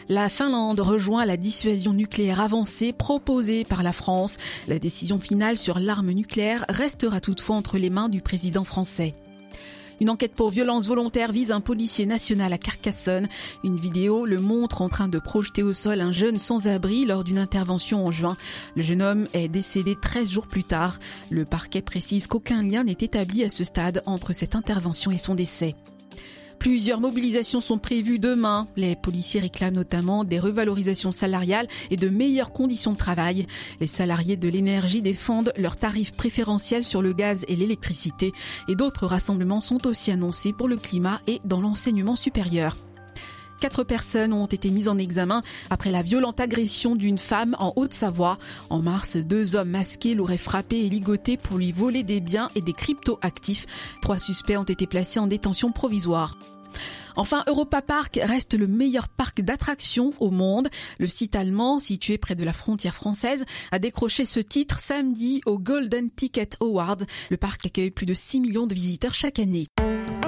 La Finlande rejoint la dissuasion nucléaire avancée proposée par la France. La décision finale sur l'arme nucléaire restera toutefois entre les mains du président français. Une enquête pour violence volontaire vise un policier national à Carcassonne. Une vidéo le montre en train de projeter au sol un jeune sans-abri lors d'une intervention en juin. Le jeune homme est décédé 13 jours plus tard. Le parquet précise qu'aucun lien n'est établi à ce stade entre cette intervention et son décès. Plusieurs mobilisations sont prévues demain. Les policiers réclament notamment des revalorisations salariales et de meilleures conditions de travail. Les salariés de l'énergie défendent leurs tarifs préférentiels sur le gaz et l'électricité. Et d'autres rassemblements sont aussi annoncés pour le climat et dans l'enseignement supérieur. 4 personnes ont été mises en examen après la violente agression d'une femme en Haute-Savoie. En mars, 2 hommes masqués l'auraient frappée et ligotée pour lui voler des biens et des crypto-actifs. 3 suspects ont été placés en détention provisoire. Enfin, Europa Park reste le meilleur parc d'attractions au monde. Le site allemand, situé près de la frontière française, a décroché ce titre samedi au Golden Ticket Awards. Le parc accueille plus de 6 millions de visiteurs chaque année.